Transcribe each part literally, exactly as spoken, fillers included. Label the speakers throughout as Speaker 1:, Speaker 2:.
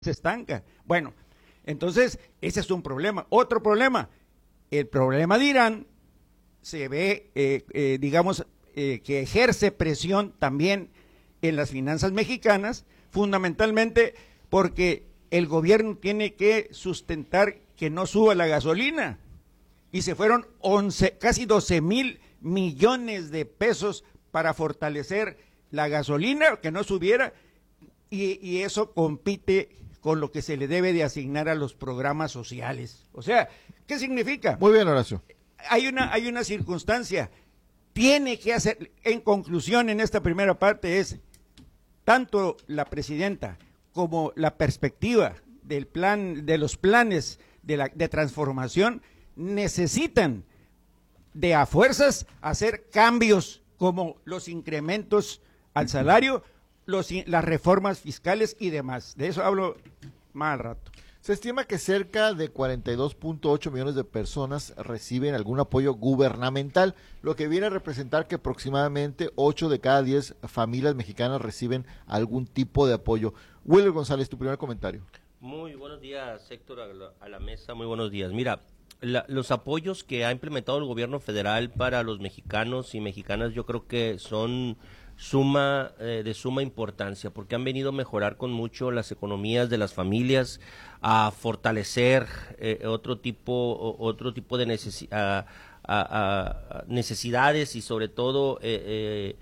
Speaker 1: se estanca. Bueno, entonces ese es un problema. Otro problema, el problema de Irán se ve, eh, eh, digamos, eh, que ejerce presión también en las finanzas mexicanas, fundamentalmente porque el gobierno tiene que sustentar que no suba la gasolina, y se fueron once, casi doce mil millones de pesos para fortalecer la gasolina, que no subiera, y, y eso compite con lo que se le debe de asignar a los programas sociales. O sea, ¿qué significa?
Speaker 2: Muy bien, Horacio.
Speaker 1: Hay una, hay una circunstancia, tiene que hacer, en conclusión en esta primera parte es, tanto la presidenta como la perspectiva del plan, de los planes de, la, de transformación, necesitan de a fuerzas hacer cambios como los incrementos al salario, los, las reformas fiscales y demás. De eso hablo más al rato.
Speaker 2: Se estima que cerca de cuarenta y dos punto ocho millones de personas reciben algún apoyo gubernamental, lo que viene a representar que aproximadamente ocho de cada diez familias mexicanas reciben algún tipo de apoyo. Wilber González, tu primer comentario.
Speaker 3: Muy buenos días, Héctor, a la, a la mesa, muy buenos días. Mira, la, los apoyos que ha implementado el gobierno federal para los mexicanos y mexicanas yo creo que son suma eh, de suma importancia, porque han venido a mejorar con mucho las economías de las familias, a fortalecer eh, otro tipo otro tipo de necesi a, a, a necesidades y sobre todo eh, eh,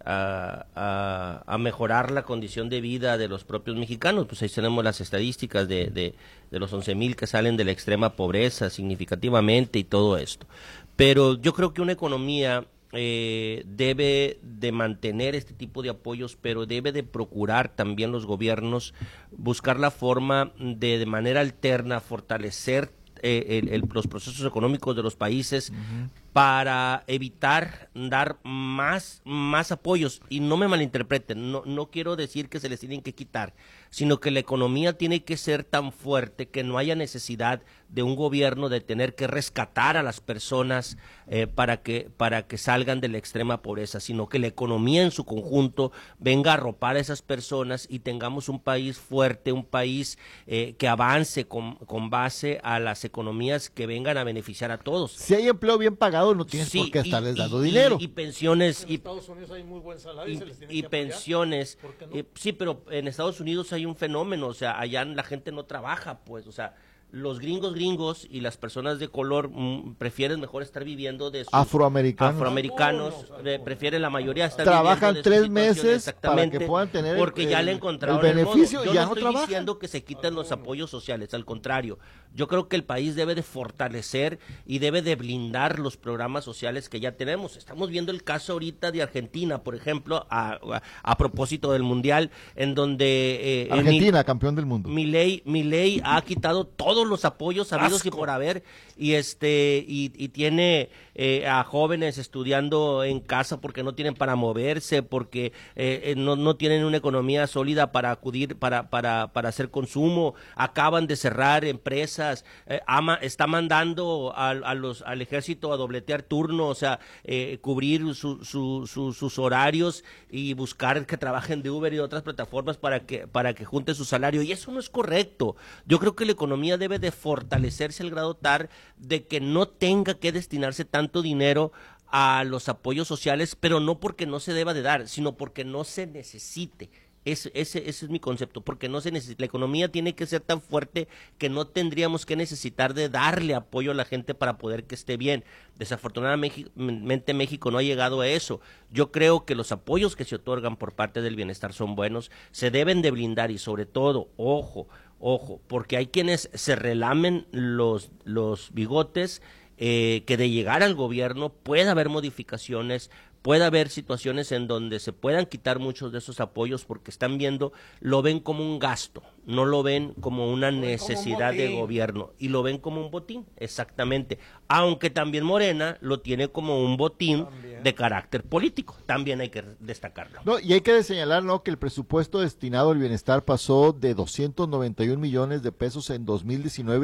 Speaker 3: a, a, a mejorar la condición de vida de los propios mexicanos. Pues ahí tenemos las estadísticas de, de, de los once mil que salen de la extrema pobreza significativamente y todo esto. Pero yo creo que una economía Eh, debe de mantener este tipo de apoyos, pero debe de procurar también los gobiernos buscar la forma de de manera alterna fortalecer eh, el, el, los procesos económicos de los países uh-huh. para evitar dar más, más apoyos. Y no me malinterpreten, no, no quiero decir que se les tienen que quitar, sino que la economía tiene que ser tan fuerte que no haya necesidad de un gobierno de tener que rescatar a las personas eh, para que para que salgan de la extrema pobreza, sino que la economía en su conjunto venga a arropar a esas personas y tengamos un país fuerte, un país eh, que avance con, con base a las economías que vengan a beneficiar a todos.
Speaker 2: Si hay empleo bien pagado, no tienes sí, por qué estarles y, dando
Speaker 3: y,
Speaker 2: dinero.
Speaker 3: Y, y pensiones.
Speaker 4: En
Speaker 3: y,
Speaker 4: Estados Unidos hay muy buen salario y, y se les tiene
Speaker 3: y
Speaker 4: que
Speaker 3: pensiones.
Speaker 4: ¿Por qué no?
Speaker 3: Eh, sí, pero en Estados Unidos hay un fenómeno, o sea, allá la gente no trabaja, pues, o sea, los gringos gringos y las personas de color mm, prefieren mejor estar viviendo de sus
Speaker 2: afroamericanos,
Speaker 3: afroamericanos no, no, no, eh, prefieren la mayoría estar
Speaker 2: trabajan
Speaker 3: viviendo de
Speaker 2: tres meses para que puedan tener
Speaker 3: porque
Speaker 2: el,
Speaker 3: ya le encontraron
Speaker 2: el beneficio
Speaker 3: el modo. Yo
Speaker 2: y ya
Speaker 3: no
Speaker 2: no
Speaker 3: estoy
Speaker 2: trabajan.
Speaker 3: diciendo que se quiten los apoyos sociales, al contrario, yo creo que el país debe de fortalecer y debe de blindar los programas sociales que ya tenemos. Estamos viendo el caso ahorita de Argentina, por ejemplo, a, a, a propósito del mundial, en donde eh,
Speaker 2: Argentina,
Speaker 3: mi,
Speaker 2: campeón del mundo.
Speaker 3: Milei, Milei ha quitado todos los apoyos a y por haber y este y, y tiene eh, a jóvenes estudiando en casa porque no tienen para moverse, porque eh, no, no tienen una economía sólida para acudir para para para hacer consumo, acaban de cerrar empresas, eh, ama, está mandando a, a los al ejército a dobletear turno, o sea, eh, cubrir su, su, su, sus horarios y buscar que trabajen de Uber y de otras plataformas para que para que junten su salario, y eso no es correcto. Yo creo que la economía debe de fortalecer al grado tal de que no tenga que destinarse tanto dinero a los apoyos sociales, pero no porque no se deba de dar, sino porque no se necesite. Ese, ese, ese es mi concepto, porque no se necesita. La economía tiene que ser tan fuerte que no tendríamos que necesitar de darle apoyo a la gente para poder que esté bien. Desafortunadamente México no ha llegado a eso. Yo creo que los apoyos que se otorgan por parte del bienestar son buenos, se deben de blindar y sobre todo, ojo, Ojo, porque hay quienes se relamen los, los bigotes, eh, que de llegar al gobierno pueda haber modificaciones, puede haber situaciones en donde se puedan quitar muchos de esos apoyos porque están viendo, lo ven como un gasto, no lo ven como una necesidad de gobierno y lo ven como un botín, exactamente, aunque también Morena lo tiene como un botín también de carácter político, también hay que destacarlo.
Speaker 2: No, y hay que señalar, ¿no?, que el presupuesto destinado al bienestar pasó de doscientos noventa y un millones de pesos en dos mil diecinueve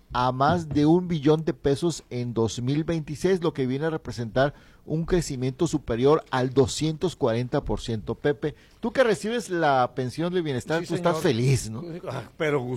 Speaker 2: a más de un billón de pesos en dos mil veintiséis, lo que viene a representar un crecimiento superior al doscientos cuarenta por ciento. Pepe, tú que recibes la pensión de bienestar,
Speaker 4: Sí,
Speaker 2: tú
Speaker 4: señor.
Speaker 2: estás feliz, ¿no?
Speaker 4: Ah, pero